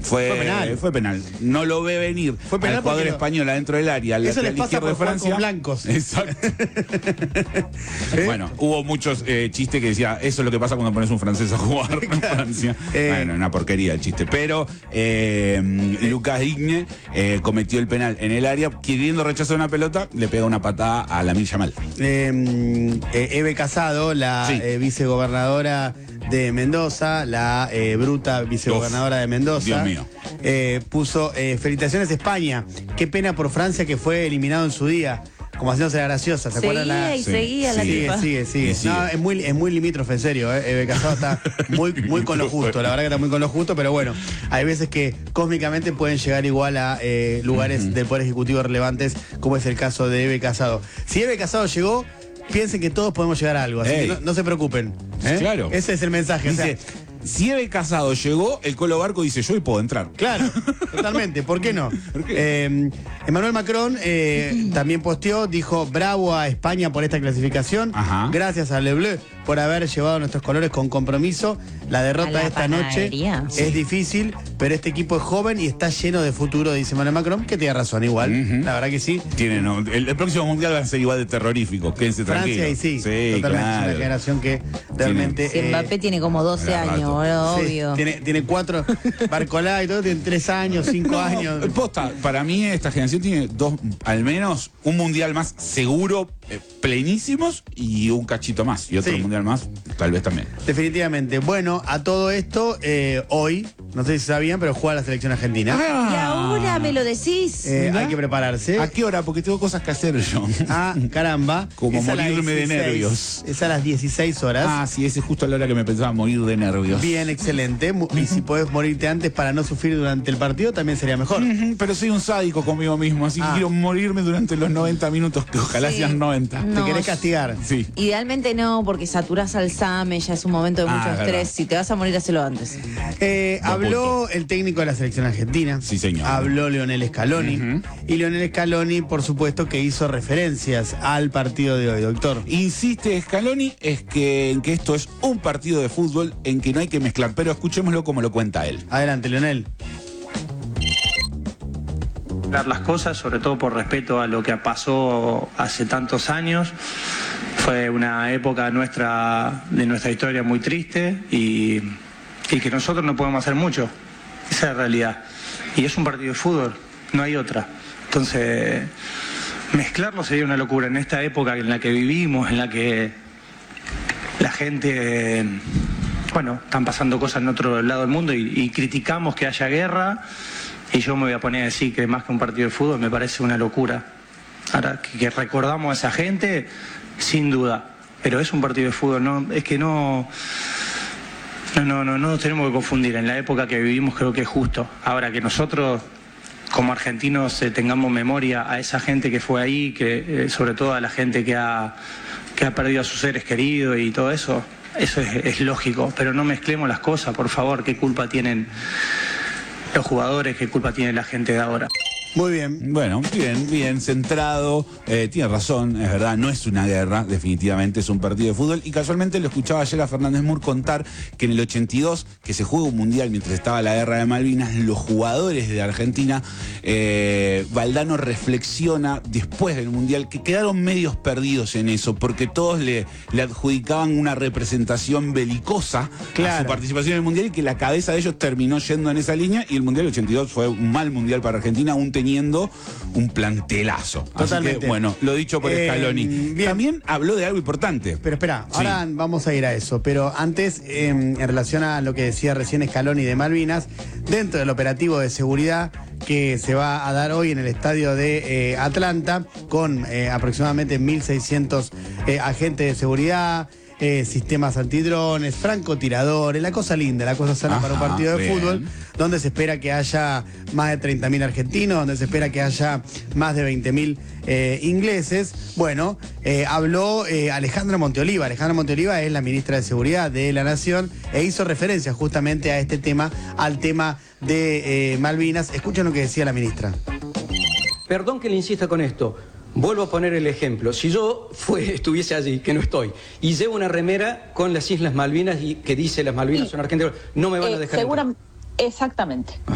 Fue penal. No lo ve venir. Fue penal al jugador español adentro del área. Eso les pasa por de jugar Francia. con blancos. Exacto. Bueno, hubo muchos chistes que decía, eso es lo que pasa cuando pones un francés a jugar en Francia. Bueno, una porquería el chiste. Pero Lucas Digne cometió el penal en el área, queriendo rechazar una pelota, le pega una patada a Lamine Yamal. Eve Casado, la vicegobernadora de Mendoza, la bruta vicegobernadora de Mendoza. Dios mío. Puso felicitaciones a España. Qué pena por Francia que fue eliminado en su día. Como haciéndose la graciosa, ¿se acuerdan? Seguía la tipa. Sigue. No, es muy limítrofe, en serio. Eve Casado está muy con lo justo. La verdad que está muy con lo justo, pero bueno, hay veces que cósmicamente pueden llegar igual a lugares del Poder Ejecutivo relevantes, como es el caso de Eve Casado. Si Eve Casado llegó, piensen que todos podemos llegar a algo, así que no se preocupen. Claro. Ese es el mensaje. Dice, si Eve Casado llegó, el Colo Barco dice, yo hoy puedo entrar. Claro, totalmente. ¿Por qué no? ¿Por qué? Emmanuel Macron también posteó, dijo bravo a España por esta clasificación. Ajá. Gracias a Le Bleu por haber llevado nuestros colores con compromiso. La derrota de esta noche es difícil, pero este equipo es joven y está lleno de futuro, dice Emmanuel Macron, que tiene razón igual. La verdad que sí. El próximo mundial va a ser igual de terrorífico, quédense tranquilos. Francia y sí, totalmente. Claro. Es una generación que realmente... Si Mbappé tiene como 12 años, obvio. Tiene 4, Barcolá y todo, tiene 3 años, 5 años. Posta, para mí esta generación tiene al menos un mundial más seguro, plenísimos, y un cachito más. Y otro mundial más, tal vez también. Definitivamente. Bueno, a todo esto, hoy, no sé si sabían, pero juega la selección argentina. Y ahora me lo decís. Hay que prepararse. ¿A qué hora? Porque tengo cosas que hacer yo. Ah, caramba. Como Es a las morirme de 16, nervios. Es a las 16 horas. Ah, sí, ese es justo a la hora que me pensaba morir de nervios. Bien, excelente. Y si podés morirte antes para no sufrir durante el partido, también sería mejor. Pero soy un sádico conmigo mismo, así que quiero morirme durante los 90 minutos, que ojalá sean 90. No, ¿Te querés castigar? Sí. Idealmente no, porque saturás al SAME, ya es un momento de mucho estrés. Verdad. Si te vas a morir, hacelo antes. Habló el técnico de la selección argentina. Sí, señor. Habló Lionel Scaloni. Y Lionel Scaloni, por supuesto, que hizo referencias al partido de hoy, doctor. Insiste Scaloni en que esto es un partido de fútbol en que no hay que mezclar, pero escuchémoslo como lo cuenta él. Adelante, Lionel. Las cosas, sobre todo por respeto a lo que pasó hace tantos años. Fue una época de nuestra historia muy triste y que nosotros no podemos hacer mucho. Esa es la realidad. Y es un partido de fútbol, no hay otra. Entonces, mezclarlo sería una locura en esta época en la que vivimos, en la que la gente, están pasando cosas en otro lado del mundo y criticamos que haya guerra. Y yo me voy a poner a decir que más que un partido de fútbol me parece una locura. Ahora, que recordamos a esa gente, sin duda. Pero es un partido de fútbol, no nos tenemos que confundir. En la época que vivimos creo que es justo. Ahora, que nosotros, como argentinos, tengamos memoria a esa gente que fue ahí, que sobre todo a la gente que ha perdido a sus seres queridos y todo eso, eso es lógico. Pero no mezclemos las cosas, por favor. ¿Qué culpa tienen los jugadores? ¿Qué culpa tiene la gente de ahora? Muy bien. Bueno, bien centrado. Tiene razón, es verdad, no es una guerra, definitivamente es un partido de fútbol. Y casualmente lo escuchaba ayer a Fernández Mur contar que en el 82, que se juega un mundial mientras estaba la guerra de Malvinas, los jugadores de Argentina, Valdano reflexiona después del mundial que quedaron medios perdidos en eso, porque todos le adjudicaban una representación belicosa a su participación en el mundial y que la cabeza de ellos terminó yendo en esa línea, y el mundial 82 fue un mal mundial para Argentina, teniendo un plantelazo. Totalmente. Así que, bueno, lo dicho por Scaloni. Bien. También habló de algo importante. Pero espera, ahora vamos a ir a eso. Pero antes, en relación a lo que decía recién Scaloni de Malvinas, dentro del operativo de seguridad que se va a dar hoy en el estadio de Atlanta, con aproximadamente 1.600 agentes de seguridad, sistemas antidrones, francotiradores, la cosa linda, la cosa sana para un partido de fútbol, donde se espera que haya más de 30.000 argentinos, donde se espera que haya más de 20.000 ingleses. Bueno, habló Alejandra Monteoliva. Alejandra Monteoliva es la ministra de Seguridad de la Nación e hizo referencia justamente a este tema, al tema de Malvinas. Escuchen lo que decía la ministra. Perdón que le insista con esto. Vuelvo a poner el ejemplo. Si yo estuviese allí, que no estoy, y llevo una remera con las Islas Malvinas y que dice las Malvinas son argentinas, no me van a dejar entrar. Exactamente.